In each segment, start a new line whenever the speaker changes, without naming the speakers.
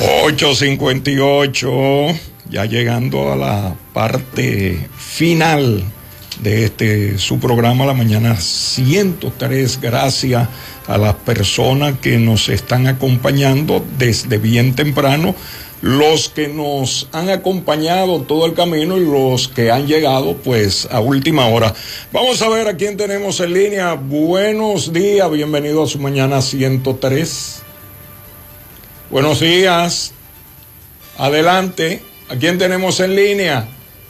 8:58, ya llegando a la parte final de su programa La Mañana 103. Gracias a las personas que nos están acompañando desde bien temprano, los que nos han acompañado todo el camino y los que han llegado pues a última hora. Vamos a ver a quién tenemos en línea. Buenos días, bienvenido a su Mañana 103. Buenos días. Adelante. ¿A quién tenemos en línea?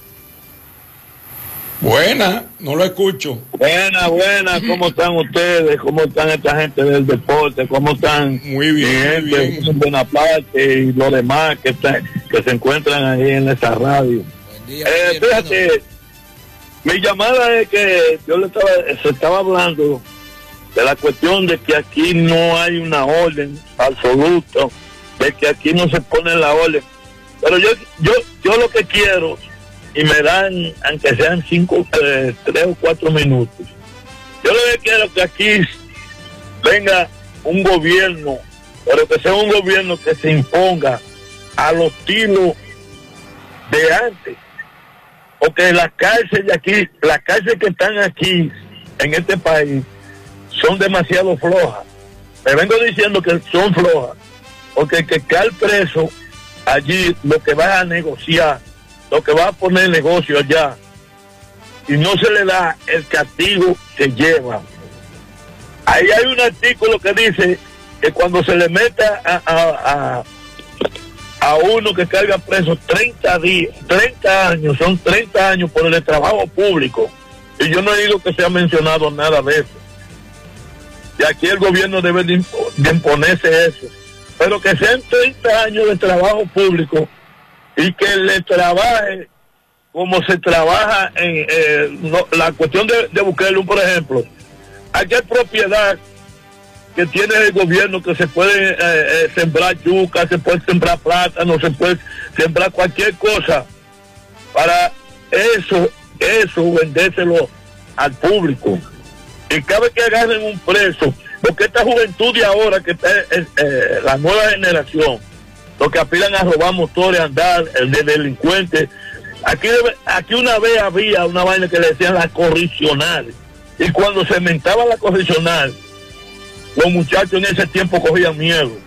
Buena, no lo escucho.
Buena, ¿cómo están ustedes? ¿Cómo están esta gente del deporte? ¿Cómo están?
Muy bien, muy bien.
Buena parte y los demás que se encuentran ahí en esa radio.
Buen día,
fíjate, mi llamada es que se estaba hablando de la cuestión de que aquí no hay una orden absoluta, de que aquí no se pone la orden. Pero yo lo que quiero, y me dan, aunque sean 3 o 4 minutos, yo lo que quiero es que aquí venga un gobierno, pero que sea un gobierno que se imponga a los estilos de antes, porque las cárceles de aquí, las cárceles que están aquí en este país son demasiado flojas. Me vengo diciendo que son flojas, porque el que cae preso allí, lo que va a negociar, lo que va a poner negocio allá, y no se le da el castigo que lleva. Ahí hay un artículo que dice que cuando se le meta a uno que carga preso 30 años, son 30 años por el trabajo público, y yo no he oído que se ha mencionado nada de eso. Y aquí el gobierno debe de imponerse eso, pero que sean 30 años de trabajo público y que le trabaje como se trabaja en la cuestión de Bukele, por ejemplo. Aquí hay propiedad que tiene el gobierno que se puede sembrar yuca, se puede sembrar plátano, se puede sembrar cualquier cosa para eso vendérselo al público. Y cada vez que agarren un preso, porque esta juventud de ahora, que está la nueva generación, los que aspiran a robar motores, andar de delincuentes. Aquí una vez había una vaina que le decían la correccional, y cuando se inventaba la correccional, los muchachos en ese tiempo cogían miedo.